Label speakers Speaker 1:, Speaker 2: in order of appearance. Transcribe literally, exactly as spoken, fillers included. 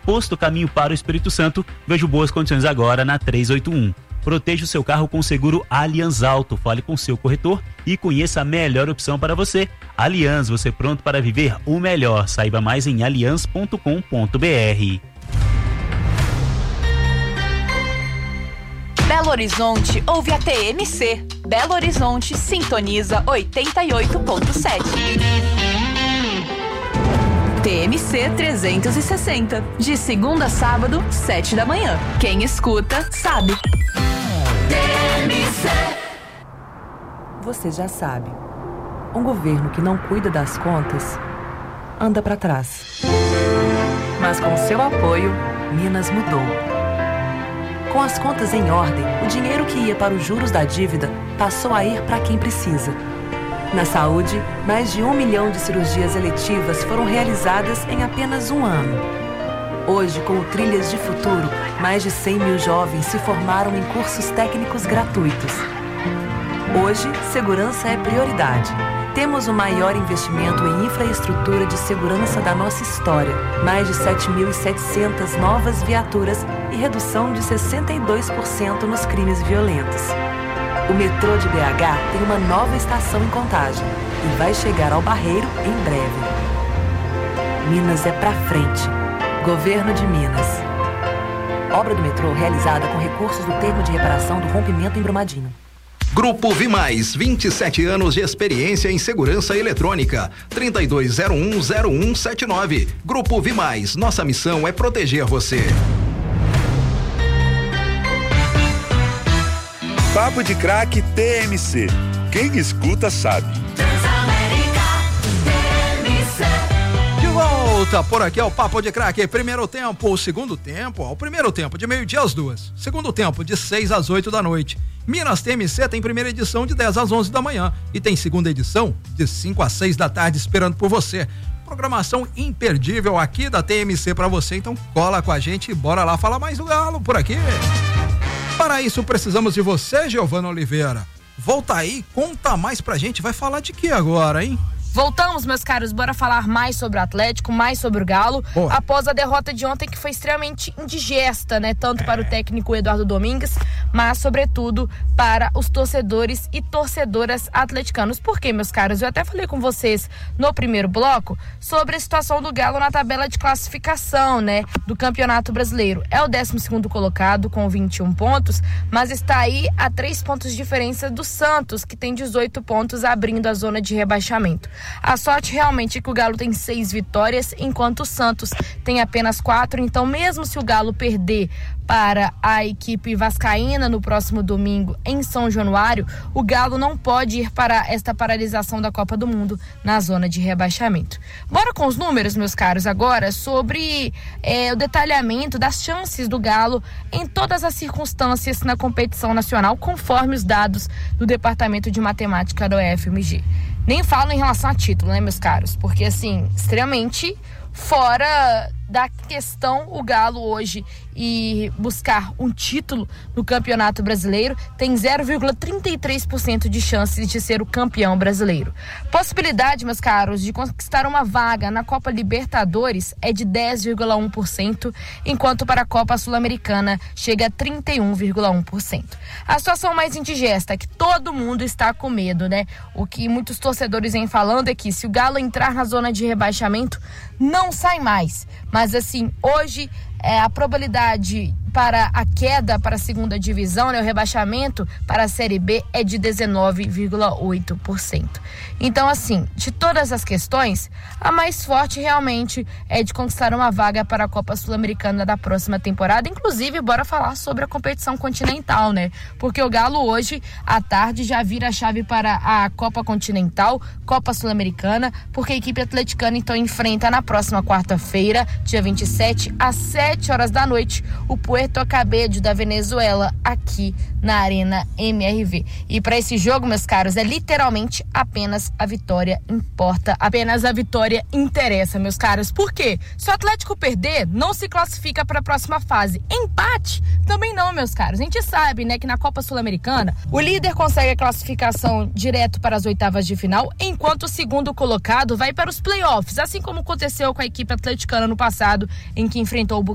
Speaker 1: posto caminho para o Espírito Santo, vejo boas condições agora na trezentos e oitenta e um. Proteja o seu carro com o seguro Allianz Auto. Fale com seu corretor e conheça a melhor opção para você. Allianz, você pronto para viver o melhor. Saiba mais em allianz ponto com ponto b r.
Speaker 2: Belo Horizonte ouve a T M C. Belo Horizonte sintoniza oitenta e oito ponto sete. T M C trezentos e sessenta, de segunda a sábado, sete da manhã. Quem escuta, sabe. T M C.
Speaker 3: Você já sabe, um governo que não cuida das contas anda para trás. Mas com seu apoio, Minas mudou. Com as contas em ordem, o dinheiro que ia para os juros da dívida passou a ir para quem precisa. Na saúde, mais de um milhão de cirurgias eletivas foram realizadas em apenas um ano. Hoje, com o Trilhas de Futuro, mais de cem mil jovens se formaram em cursos técnicos gratuitos. Hoje, segurança é prioridade. Temos o maior investimento em infraestrutura de segurança da nossa história. Mais de sete mil e setecentas novas viaturas e redução de sessenta e dois por cento nos crimes violentos. O metrô de B H tem uma nova estação em Contagem e vai chegar ao Barreiro em breve. Minas é pra frente. Governo de Minas. Obra do metrô realizada com recursos do termo de reparação do rompimento em Brumadinho.
Speaker 4: Grupo Vimais, vinte e sete anos de experiência em segurança eletrônica. trinta e dois zero um zero um sete nove. Grupo Vimais, nossa missão é proteger você.
Speaker 5: Papo de Craque T M C. Quem escuta sabe.
Speaker 6: De volta por aqui ao Papo de Craque. Primeiro tempo, o segundo tempo, o primeiro tempo de meio-dia às duas. Segundo tempo de seis às oito da noite. Minas T M C tem primeira edição de dez às onze da manhã e tem segunda edição de cinco às seis da tarde esperando por você. Programação imperdível aqui da T M C pra você, então cola com a gente e bora lá falar mais do Galo por aqui. Para isso precisamos de você, Giovana Oliveira. Volta aí, conta mais pra gente, vai falar de que agora, hein?
Speaker 7: Voltamos, meus caros, bora falar mais sobre o Atlético, mais sobre o Galo, Boa. após a derrota de ontem, que foi extremamente indigesta, né? Tanto é. para o técnico Eduardo Domingues, mas, sobretudo, para os torcedores e torcedoras atleticanos. Por quê, meus caros? Eu até falei com vocês no primeiro bloco sobre a situação do Galo na tabela de classificação, né? Do Campeonato Brasileiro. É o décimo segundo colocado com vinte e um pontos, mas está aí a três pontos de diferença do Santos, que tem dezoito pontos, abrindo a zona de rebaixamento. A sorte realmente é que o Galo tem seis vitórias, enquanto o Santos tem apenas quatro. Então, mesmo se o Galo perder para a equipe vascaína no próximo domingo em São Januário, o Galo não pode ir para esta paralisação da Copa do Mundo na zona de rebaixamento. Bora com os números, meus caros, agora sobre é, o detalhamento das chances do Galo em todas as circunstâncias na competição nacional, conforme os dados do Departamento de Matemática da U F M G. Nem falo em relação a título, né, meus caros? Porque, assim, extremamente fora da questão o Galo hoje e buscar um título no Campeonato Brasileiro tem zero vírgula trinta e três por cento de chances de ser o campeão brasileiro. Possibilidade, meus caros, de conquistar uma vaga na Copa Libertadores é de dez vírgula um por cento, enquanto para a Copa Sul-Americana chega a trinta e um vírgula um por cento. A situação mais indigesta é que todo mundo está com medo, né? O que muitos torcedores vêm falando é que se o Galo entrar na zona de rebaixamento, não sai mais. Mas assim, hoje é, a probabilidade para a queda para a segunda divisão, né, o rebaixamento para a Série B é de dezenove vírgula oito por cento. Então, assim, de todas as questões, a mais forte realmente é de conquistar uma vaga para a Copa Sul-Americana da próxima temporada. Inclusive, bora falar sobre a competição continental, né? Porque o Galo hoje, à tarde, já vira a chave para a Copa Continental, Copa Sul-Americana, porque a equipe atleticana, então, enfrenta na próxima quarta-feira, dia vinte e sete, às sete horas da noite, o Puerto Cabello da Venezuela, aqui na Arena M R V. E para esse jogo, meus caros, é literalmente apenas a vitória importa, apenas a vitória interessa, meus caros. Por quê? Se o Atlético perder, não se classifica para a próxima fase. Empate também não, meus caros. A gente sabe, né, que na Copa Sul-Americana o líder consegue a classificação direto para as oitavas de final, enquanto o segundo colocado vai para os playoffs, assim como aconteceu com a equipe atleticana no passado, em que enfrentou o